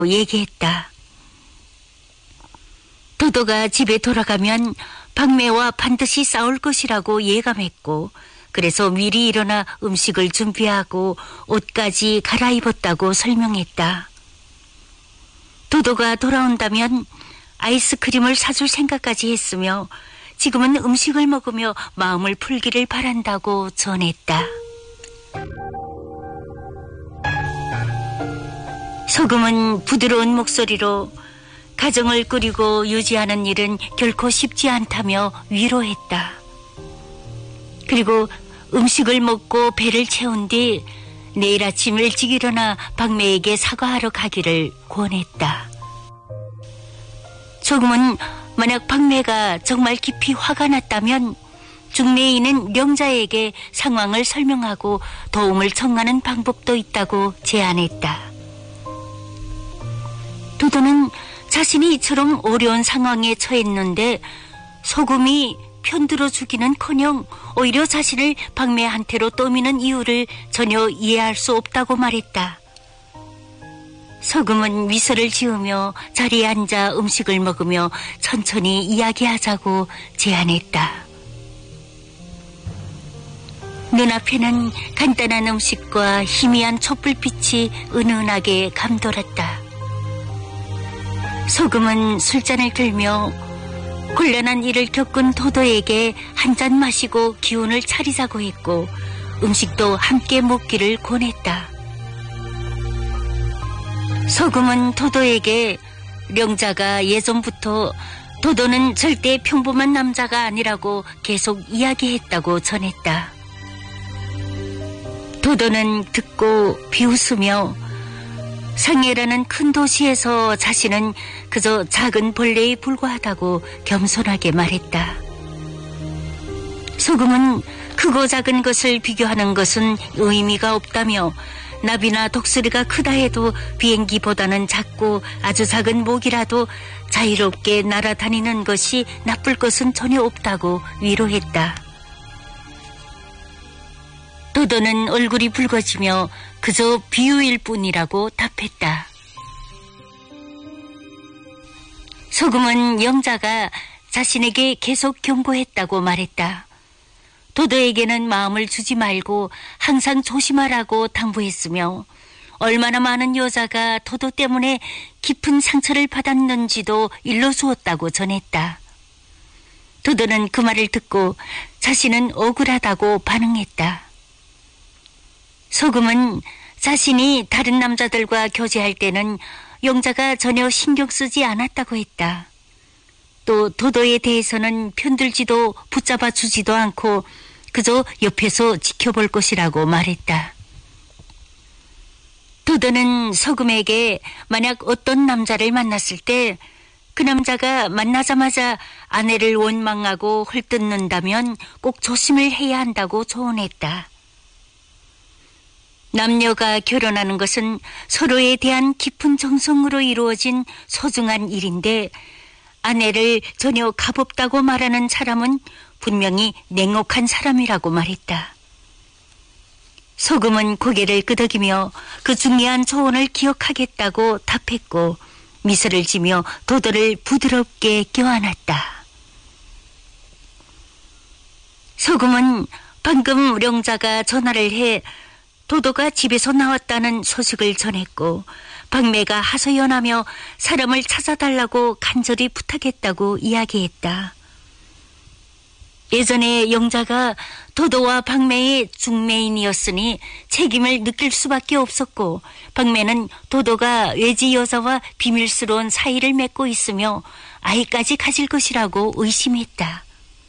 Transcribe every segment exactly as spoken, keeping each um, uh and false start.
얘기했다. 도도가 집에 돌아가면 박매와 반드시 싸울 것이라고 예감했고, 그래서 미리 일어나 음식을 준비하고 옷까지 갈아입었다고 설명했다. 도도가 돌아온다면 아이스크림을 사줄 생각까지 했으며 지금은 음식을 먹으며 마음을 풀기를 바란다고 전했다. 소금은 부드러운 목소리로 가정을 꾸리고 유지하는 일은 결코 쉽지 않다며 위로했다. 그리고 음식을 먹고 배를 채운 뒤 내일 아침 일찍 일어나 박매에게 사과하러 가기를 권했다. 소금은 만약 박매가 정말 깊이 화가 났다면 중매인은 명자에게 상황을 설명하고 도움을 청하는 방법도 있다고 제안했다. 도도는 자신이 이처럼 어려운 상황에 처했는데 소금이 편들어주기는커녕 오히려 자신을 박매한테로 떠미는 이유를 전혀 이해할 수 없다고 말했다. 소금은 미소를 지으며 자리에 앉아 음식을 먹으며 천천히 이야기하자고 제안했다. 눈앞에는 간단한 음식과 희미한 촛불빛이 은은하게 감돌았다. 소금은 술잔을 들며 곤란한 일을 겪은 도도에게 한 잔 마시고 기운을 차리자고 했고 음식도 함께 먹기를 권했다. 소금은 도도에게 명자가 예전부터 도도는 절대 평범한 남자가 아니라고 계속 이야기했다고 전했다. 도도는 듣고 비웃으며 상해라는 큰 도시에서 자신은 그저 작은 벌레에 불과하다고 겸손하게 말했다. 소금은 크고 작은 것을 비교하는 것은 의미가 없다며 나비나 독수리가 크다 해도 비행기보다는 작고 아주 작은 모기라도 자유롭게 날아다니는 것이 나쁠 것은 전혀 없다고 위로했다. 도도는 얼굴이 붉어지며 그저 비유일 뿐이라고 답했다. 소금은 영자가 자신에게 계속 경고했다고 말했다. 도도에게는 마음을 주지 말고 항상 조심하라고 당부했으며 얼마나 많은 여자가 도도 때문에 깊은 상처를 받았는지도 일러주었다고 전했다. 도도는 그 말을 듣고 자신은 억울하다고 반응했다. 소금은 자신이 다른 남자들과 교제할 때는 영자가 전혀 신경 쓰지 않았다고 했다. 또 도도에 대해서는 편들지도 붙잡아 주지도 않고 그저 옆에서 지켜볼 것이라고 말했다. 도도는 소금에게 만약 어떤 남자를 만났을 때 그 남자가 만나자마자 아내를 원망하고 헐뜯는다면 꼭 조심을 해야 한다고 조언했다. 남녀가 결혼하는 것은 서로에 대한 깊은 정성으로 이루어진 소중한 일인데 아내를 전혀 값없다고 말하는 사람은 분명히 냉혹한 사람이라고 말했다. 소금은 고개를 끄덕이며 그 중요한 조언을 기억하겠다고 답했고 미소를 지며 도도를 부드럽게 껴안았다. 소금은 방금 령자가 전화를 해 도도가 집에서 나왔다는 소식을 전했고 박매가 하소연하며 사람을 찾아달라고 간절히 부탁했다고 이야기했다. 예전에 영자가 도도와 박매의 중매인이었으니 책임을 느낄 수밖에 없었고 박매는 도도가 외지 여자와 비밀스러운 사이를 맺고 있으며 아이까지 가질 것이라고 의심했다.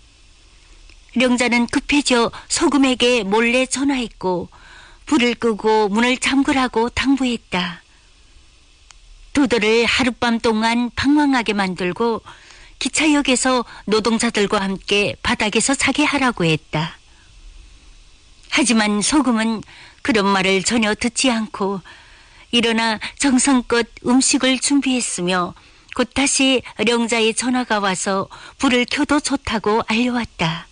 영자는 급해져 소금에게 몰래 전화했고 불을 끄고 문을 잠그라고 당부했다. 도도를 하룻밤 동안 방황하게 만들고 기차역에서 노동자들과 함께 바닥에서 자게 하라고 했다. 하지만 소금은 그런 말을 전혀 듣지 않고 일어나 정성껏 음식을 준비했으며 곧 다시 령자의 전화가 와서 불을 켜도 좋다고 알려왔다.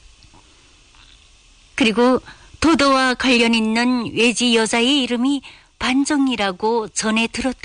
그리고 도도와 관련 있는 외지 여자의 이름이 반정이라고 전해 들었다.